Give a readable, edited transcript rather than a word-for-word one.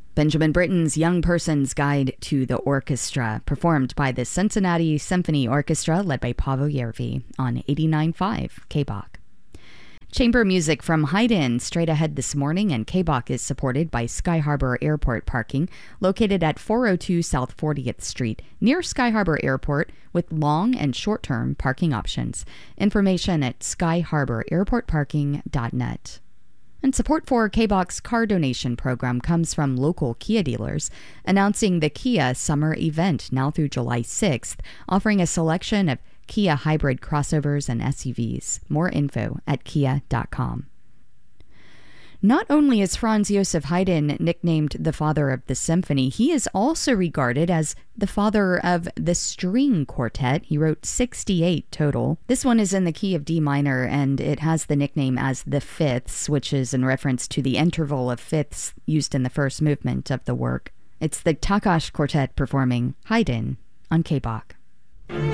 Benjamin Britten's Young Person's Guide to the Orchestra, performed by the Cincinnati Symphony Orchestra led by Paavo Järvi on 89.5 KBOK. Chamber music from Haydn straight ahead this morning, and KBOK is supported by Sky Harbor Airport Parking, located at 402 South 40th Street, near Sky Harbor Airport, with long and short-term parking options. Information at skyharbor.airportparking.net. And support for KBOK's car donation program comes from local Kia dealers, announcing the Kia Summer Event now through July 6th, offering a selection of Kia hybrid crossovers and SUVs. More info at kia.com. Not only is Franz Josef Haydn nicknamed the father of the symphony, he is also regarded as the father of the string quartet. He wrote 68 total. This one is in the key of D minor, and it has the nickname as the fifths, which is in reference to the interval of fifths used in the first movement of the work. It's the Takács Quartet performing Haydn on KBOK.